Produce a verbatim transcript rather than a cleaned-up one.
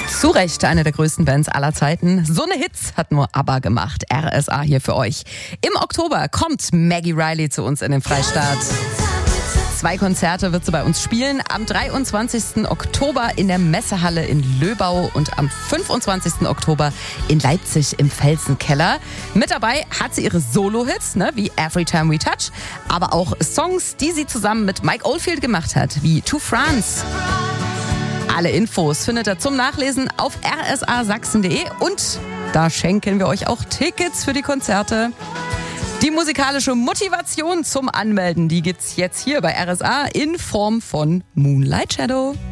Zu Recht eine der größten Bands aller Zeiten. So eine Hits hat nur ABBA gemacht. R S A hier für euch. Im Oktober kommt Maggie Reilly zu uns in den Freistaat. Zwei Konzerte wird sie bei uns spielen. Am dreiundzwanzigsten Oktober in der Messehalle in Löbau und am fünfundzwanzigsten Oktober in Leipzig im Felsenkeller. Mit dabei hat sie ihre Solo-Hits, ne, wie Every Time We Touch, aber auch Songs, die sie zusammen mit Mike Oldfield gemacht hat, wie To France. Alle Infos findet ihr zum Nachlesen auf r s a sachsen punkt d e und da schenken wir euch auch Tickets für die Konzerte. Die musikalische Motivation zum Anmelden, die gibt's jetzt hier bei R S A in Form von Moonlight Shadow.